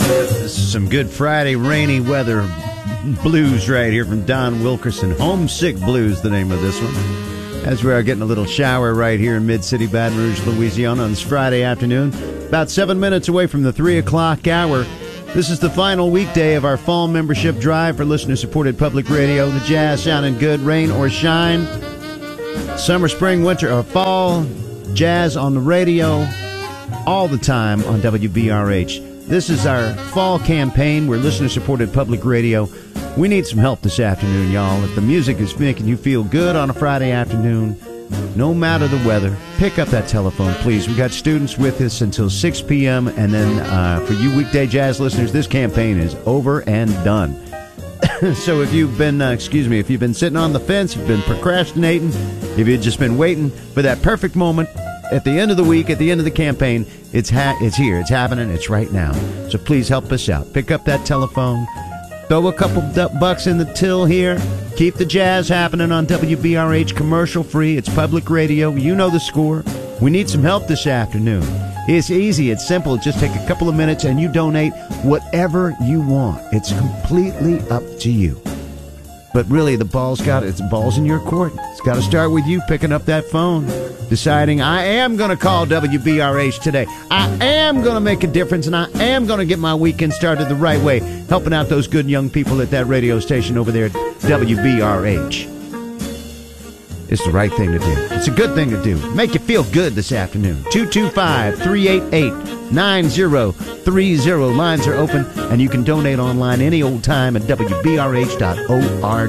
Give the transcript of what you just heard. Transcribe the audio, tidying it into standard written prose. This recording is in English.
This is some good Friday rainy weather blues right here from Don Wilkerson. Homesick Blues, the name of this one. As we are getting a little shower right here in Mid-City Baton Rouge, Louisiana on this Friday afternoon. About 7 minutes away from the 3 o'clock hour. This is the final weekday of our fall membership drive for listener-supported public radio. The jazz sounding good, rain or shine. Summer, spring, winter, or fall. Jazz on the radio all the time on WBRH. This is our fall campaign. We're listener-supported public radio. We need some help this afternoon, y'all. If the music is making you feel good on a Friday afternoon, no matter the weather, pick up that telephone, please. We got students with us until 6 p.m., and then for you weekday jazz listeners, this campaign is over and done. So if you've been, if you've been sitting on the fence, you've been procrastinating, if you've just been waiting for that perfect moment, at the end of the week, at the end of the campaign, it's here, it's happening, it's right now. So please help us out. Pick up that telephone, throw a couple bucks in the till here, keep the jazz happening on WBRH, commercial free, it's public radio, you know the score. We need some help this afternoon. It's easy, it's simple, just take a couple of minutes and you donate whatever you want. It's completely up to you. But really, the ball's in your court. It's got to start with you picking up that phone, deciding, I am going to call WBRH today. I am going to make a difference, and I am going to get my weekend started the right way, helping out those good young people at that radio station over there at WBRH. It's the right thing to do. It's a good thing to do. Make you feel good this afternoon. 225-388-9030. Lines are open, and you can donate online any old time at WBRH.org.